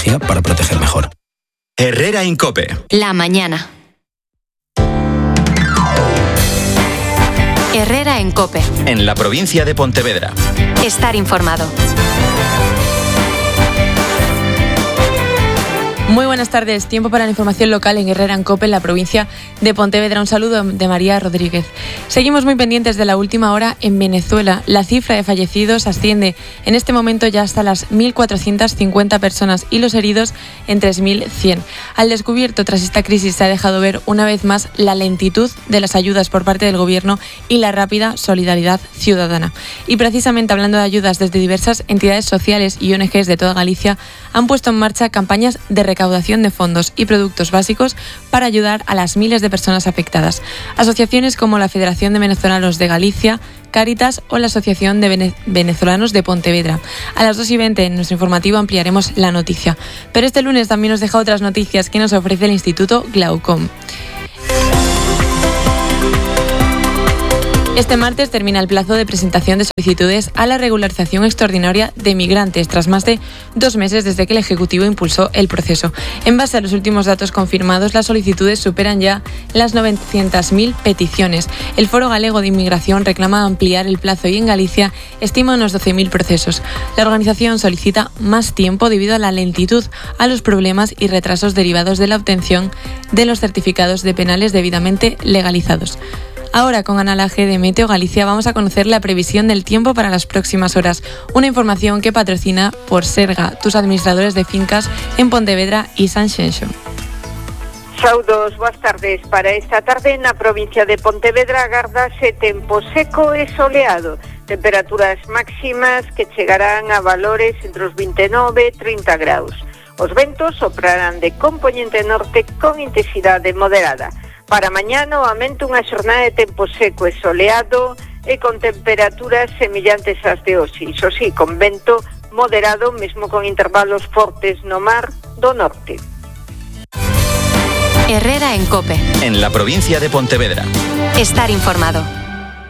tecnología para proteger mejor. Herrera en COPE. La mañana. Herrera en COPE. En la provincia de Pontevedra. Estar informado. Muy buenas tardes. Tiempo para la información local en Herrera en COPE, en la provincia de Pontevedra. Un saludo de María Rodríguez. Seguimos muy pendientes de la última hora en Venezuela. La cifra de fallecidos asciende en este momento ya hasta las 1.450 personas y los heridos en 3.100. Al descubierto, tras esta crisis, se ha dejado ver una vez más la lentitud de las ayudas por parte del Gobierno y la rápida solidaridad ciudadana. Y precisamente hablando de ayudas, desde diversas entidades sociales y ONGs de toda Galicia han puesto en marcha campañas de recaudación de fondos y productos básicos para ayudar a las miles de personas afectadas. Asociaciones como la Federación de Venezolanos de Galicia, Cáritas o la Asociación de Venezolanos de Pontevedra. A las 2:20 en nuestro informativo ampliaremos la noticia. Pero este lunes también nos deja otras noticias que nos ofrece el Instituto Glaucom. Este martes termina el plazo de presentación de solicitudes a la regularización extraordinaria de migrantes, tras más de 2 meses desde que el Ejecutivo impulsó el proceso. En base a los últimos datos confirmados, las solicitudes superan ya las 900.000 peticiones. El Foro Galego de Inmigración reclama ampliar el plazo y en Galicia estima unos 12.000 procesos. La organización solicita más tiempo debido a la lentitud, a los problemas y retrasos derivados de la obtención de los certificados de penales debidamente legalizados. Ahora, con Ana Laje de Meteo Galicia, vamos a conocer la previsión del tiempo para las próximas horas. Una información que patrocina por Serga, tus administradores de fincas en Pontevedra y Sanxenxo. Saudos, boas tardes. Para esta tarde na provincia de Pontevedra agardase tempo seco e soleado. Temperaturas máximas que chegarán a valores entre os 29 e 30 graus. Os ventos soprarán de compoñente norte con intensidade moderada. Para mañá novamente unha xornada de tempo seco e soleado e con temperaturas semellantes ás de hoxe, iso sí, con vento moderado, mesmo con intervalos fortes no mar do norte. Herrera en COPE. En la provincia de Pontevedra. Estar informado.